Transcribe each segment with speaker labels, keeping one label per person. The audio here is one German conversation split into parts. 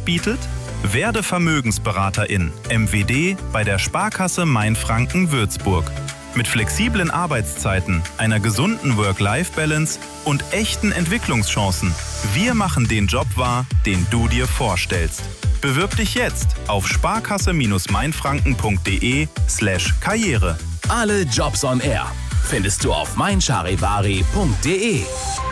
Speaker 1: Geld bietet? Werde Vermögensberaterin MWD bei der Sparkasse Mainfranken Würzburg. Mit flexiblen Arbeitszeiten, einer gesunden Work-Life-Balance und echten Entwicklungschancen. Wir machen den Job wahr, den du dir vorstellst. Bewirb dich jetzt auf sparkasse-mainfranken.de/Karriere.
Speaker 2: Alle Jobs on Air findest du auf meincharivari.de.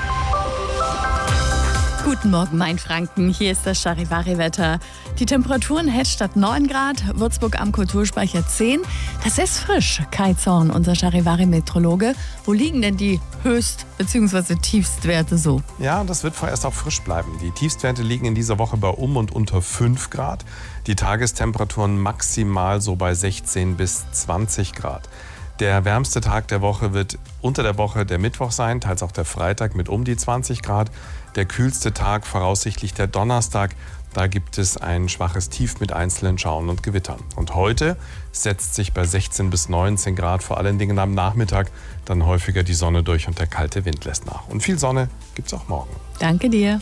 Speaker 3: Guten Morgen, Mainfranken. Hier ist das Charivari-Wetter. Die Temperaturen hält statt 9 Grad, Würzburg am Kulturspeicher 10. Das ist frisch. Kai Zorn, unser Charivari-Meteorologe. Wo liegen denn die Höchst- bzw. Tiefstwerte so?
Speaker 4: Ja, das wird vorerst auch frisch bleiben. Die Tiefstwerte liegen in dieser Woche bei und unter 5 Grad. Die Tagestemperaturen maximal so bei 16 bis 20 Grad. Der wärmste Tag der Woche wird unter der Woche der Mittwoch sein, teils auch der Freitag mit um die 20 Grad. Der kühlste Tag voraussichtlich der Donnerstag. Da gibt es ein schwaches Tief mit einzelnen Schauern und Gewittern. Und heute setzt sich bei 16 bis 19 Grad, vor allen Dingen am Nachmittag, dann häufiger die Sonne durch und der kalte Wind lässt nach. Und viel Sonne gibt's auch morgen.
Speaker 3: Danke dir.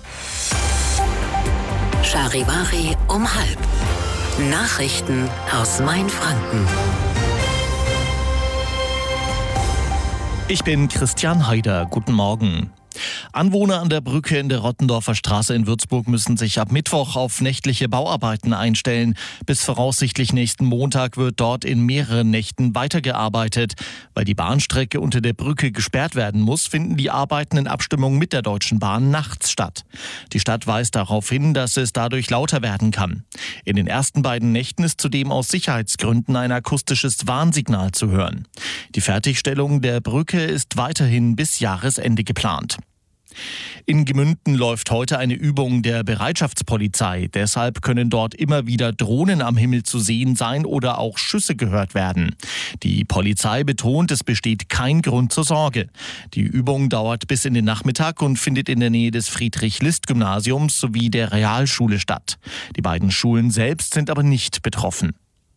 Speaker 5: Charivari um 12:30. Nachrichten aus Mainfranken.
Speaker 6: Ich bin Christian Haider. Guten Morgen. Anwohner an der Brücke in der Rottendorfer Straße in Würzburg müssen sich ab Mittwoch auf nächtliche Bauarbeiten einstellen. Bis voraussichtlich nächsten Montag wird dort in mehreren Nächten weitergearbeitet. Weil die Bahnstrecke unter der Brücke gesperrt werden muss, finden die Arbeiten in Abstimmung mit der Deutschen Bahn nachts statt. Die Stadt weist darauf hin, dass es dadurch lauter werden kann. In den ersten beiden Nächten ist zudem aus Sicherheitsgründen ein akustisches Warnsignal zu hören. Die Fertigstellung der Brücke ist weiterhin bis Jahresende geplant. In Gemünden läuft heute eine Übung der Bereitschaftspolizei. Deshalb können dort immer wieder Drohnen am Himmel zu sehen sein oder auch Schüsse gehört werden. Die Polizei betont, es besteht kein Grund zur Sorge. Die Übung dauert bis in den Nachmittag und findet in der Nähe des Friedrich-List-Gymnasiums sowie der Realschule statt. Die beiden Schulen selbst sind aber nicht betroffen.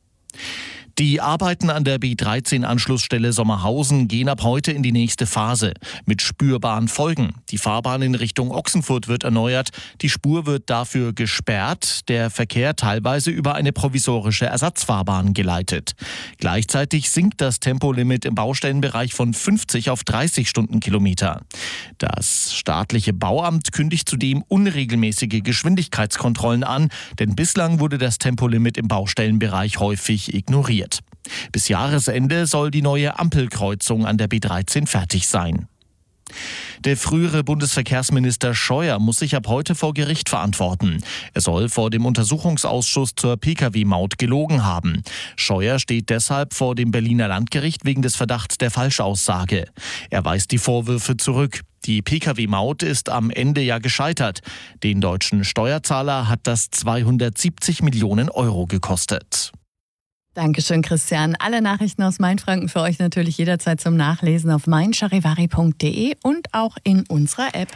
Speaker 6: Die Arbeiten an der B13-Anschlussstelle Sommerhausen gehen ab heute in die nächste Phase mit spürbaren Folgen. Die Fahrbahn in Richtung Ochsenfurt wird erneuert, die Spur wird dafür gesperrt, der Verkehr teilweise über eine provisorische Ersatzfahrbahn geleitet. Gleichzeitig sinkt das Tempolimit im Baustellenbereich von 50 auf 30 Stundenkilometer. Das staatliche Bauamt kündigt zudem unregelmäßige Geschwindigkeitskontrollen an, denn bislang wurde das Tempolimit im Baustellenbereich häufig ignoriert. Bis Jahresende soll die neue Ampelkreuzung an der B13 fertig sein. Der frühere Bundesverkehrsminister Scheuer muss sich ab heute vor Gericht verantworten. Er soll vor dem Untersuchungsausschuss zur Pkw-Maut gelogen haben. Scheuer steht deshalb vor dem Berliner Landgericht wegen des Verdachts der Falschaussage. Er weist die Vorwürfe zurück. Die Pkw-Maut ist am Ende ja gescheitert. Den deutschen Steuerzahler hat das 270 Millionen Euro gekostet.
Speaker 3: Dankeschön, Christian. Alle Nachrichten aus Mainfranken für euch natürlich jederzeit zum Nachlesen auf meincharivari.de und auch in unserer App.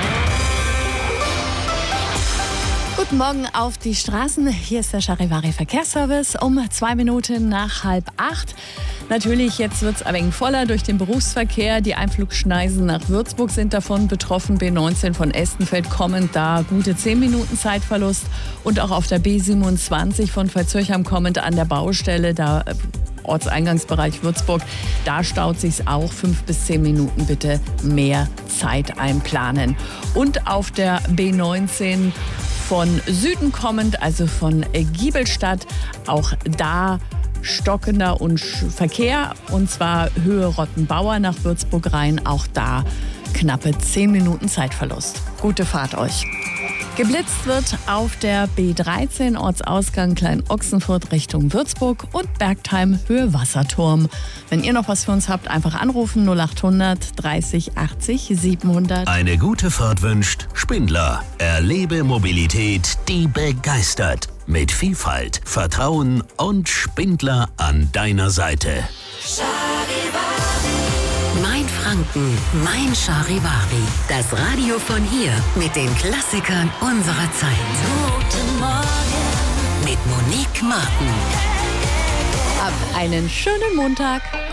Speaker 3: Guten Morgen auf die Straßen. Hier ist der Charivari Verkehrsservice um 2 Minuten nach 7:30. Natürlich, jetzt wird es ein wenig voller durch den Berufsverkehr. Die Einflugschneisen nach Würzburg sind davon betroffen. B19 von Estenfeld kommend, da gute 10 Minuten Zeitverlust. Und auch auf der B27 von Veitshöchheim kommend an der Baustelle, da Ortseingangsbereich Würzburg, da staut sich's auch 5 bis 10 Minuten. Bitte mehr Zeit einplanen. Und auf der B19 von Süden kommend, also von Giebelstadt, auch da stockender Verkehr, und zwar Höhe Rottenbauer nach Würzburg rein, auch da knappe 10 Minuten Zeitverlust. Gute Fahrt euch. Geblitzt wird auf der B13 Ortsausgang Klein-Ochsenfurt Richtung Würzburg und Bergtheim Höhe Wasserturm. Wenn ihr noch was für uns habt, einfach anrufen 0800 30 80 700.
Speaker 2: Eine gute Fahrt wünscht Spindler. Erlebe Mobilität, die begeistert. Mit Vielfalt, Vertrauen und Spindler an deiner Seite.
Speaker 5: Mainfranken, mein Charivari. Das Radio von hier mit den Klassikern unserer Zeit. Guten Morgen mit Monique Martin.
Speaker 3: Habt einen schönen Montag.